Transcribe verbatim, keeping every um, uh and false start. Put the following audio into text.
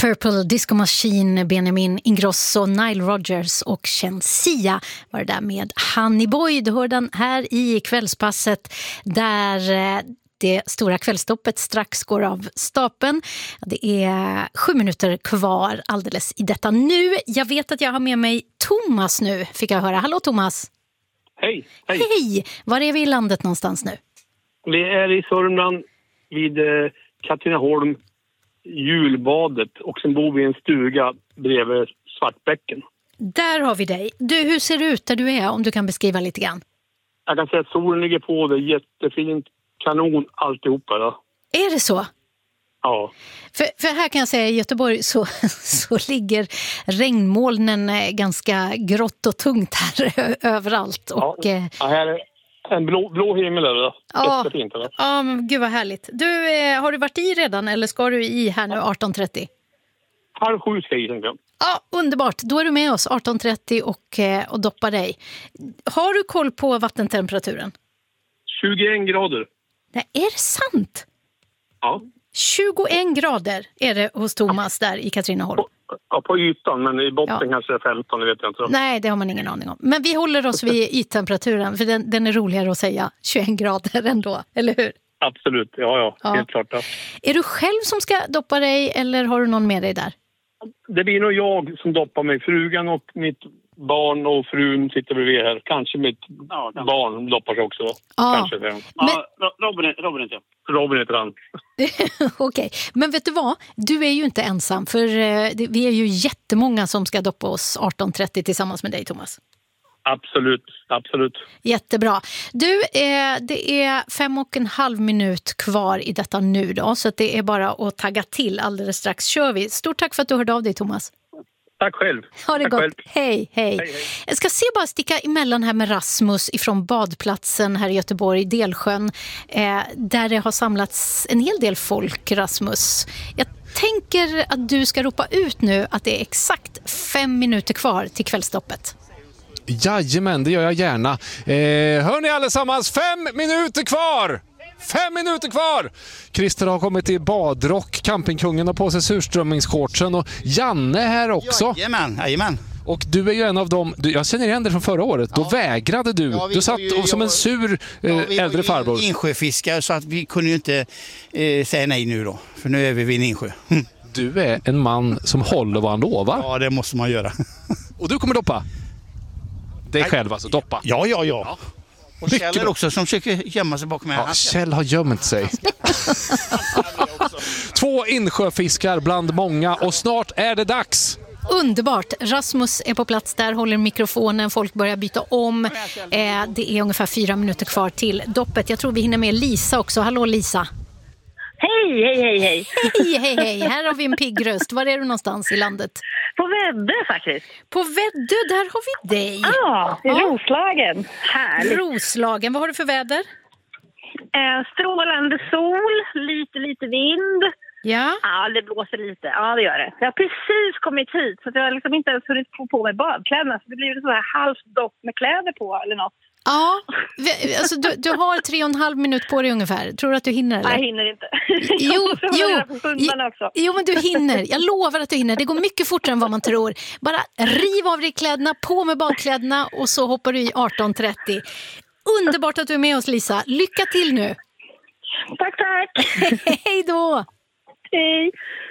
Purple Disco Machine, Benjamin Ingrosso, Nile Rodgers och Shensia var det där med Honey Boy. Du hör den här i kvällspasset där det stora kvällstoppet strax går av stapeln. Det är sju minuter kvar alldeles i detta nu. Jag vet att jag har med mig Thomas nu, fick jag höra. Hallå Thomas! Hej! Hej! Hej! Var är vi i landet någonstans nu? Vi är i Sörmland vid eh, Katrineholm, julbadet, och sen bor vi i en stuga bredvid Svartbäcken. Där har vi dig. Du, hur ser det ut där du är, om du kan beskriva lite grann? Jag kan säga att solen ligger på, det är jättefint, kanon alltihopa då. Är det så? Ja. För, för här kan jag säga, i Göteborg så, så ligger regnmolnen ganska grått och tungt här överallt. Och, ja, ja, här är en blå, blå himmel är det. Ja, jättefint. Eller? Ja, men gud vad härligt. Du, eh, har du varit i redan eller ska du i här nu arton trettio? Halv sju ska jag i, tänker jag. Ja, underbart. Då är du med oss arton trettio och, eh, och doppar dig. Har du koll på vattentemperaturen? tjugoen grader. Nej, är det sant? Ja. tjugoen grader är det hos Thomas där i Katrineholm. Ja, på ytan, men i botten Ja. kanske är femton, det vet jag inte. Nej, det har man ingen aning om. Men vi håller oss vid yttemperaturen, för den, den är roligare att säga tjugoen grader ändå, eller hur? Absolut, ja, ja, Ja. helt klart. Ja. Är du själv som ska doppa dig eller har du någon med dig där? Det blir nog jag som doppar mig. Frugan och mitt barn och frun sitter bredvid här. Kanske mitt ja, barn doppar sig också. Ja. Kanske det. Men- Ja, Robin, Robin heter jag. Robin heter han. Okej, men vet du vad? Du är ju inte ensam, för eh, det, vi är ju jättemånga som ska doppa oss arton trettio tillsammans med dig, Thomas. Absolut, absolut. Jättebra. Du, eh, det är fem och en halv minut kvar i detta nu då, så att det är bara att tagga till. Alldeles strax kör vi. Stort tack för att du hörde av dig, Thomas. Tack själv. Ha det Tack gott. själv. Hej, hej, Hej, hej. Jag ska se bara sticka emellan här med Rasmus ifrån badplatsen här i Göteborg, Delsjön, eh, där det har samlats en hel del folk, Rasmus. Jag tänker att du ska ropa ut nu att det är exakt fem minuter kvar till kvällstoppet. Jajamän, det gör jag gärna. Eh, hör ni allesammans, fem minuter kvar! Fem minuter kvar! Christer har kommit i badrock, campingkungen har på sig surströmmingsshortsen och Janne här också. Jajamän, jajamän. Och du är ju en av dem, du, jag känner igen dig från förra året, Ja. då vägrade du. Ja, vi du satt var ju- som en jag- sur eh, Ja, vi äldre var farbror. ju insjöfiskare så att vi kunde ju inte eh, säga nej nu då. För nu är vi vid en insjö. Hm. Du är en man som håller vad han lovar. Ja, det måste man göra. Och du kommer doppa. Dig själv alltså, doppa. Ja, ja, ja. Och Mycket Kjell är bra. också som försöker gömma sig bakom mig. Ja, Kjell har gömt sig. Två insjöfiskar bland många och snart är det dags. Underbart. Rasmus är på plats där, håller mikrofonen, folk börjar byta om. Eh, det är ungefär fyra minuter kvar till doppet. Jag tror vi hinner med Lisa också. Hallå Lisa. Hej, hej, hej, hej. Hej, hej, hej. Här har vi en pigg röst. Var är du någonstans i landet? På Väddö faktiskt. På Väddö, där har vi dig. Ja, i Ja. Roslagen. Härligt. Roslagen, vad har du för väder? Eh, strålande sol, lite, lite vind. Ja. Ja, det blåser lite. Ja, det gör det. Jag har precis kommit hit så att jag har liksom inte ens hunnit få på mig badkläderna. Så det blir så här halvt dopp med kläder på eller något. Ja, vi- alltså du, du har tre och en halv minut på dig ungefär. Tror du att du hinner eller? Nej, jag hinner inte. Jo, jag måste jo, vara på hundarna också. jo, men du hinner. Jag lovar att du hinner. Det går mycket fortare än vad man tror. Bara riv av dig kläderna, på med badkläderna och så hoppar du i arton trettio. Underbart att du är med oss, Lisa. Lycka till nu. Tack, tack. Hej då! Hej.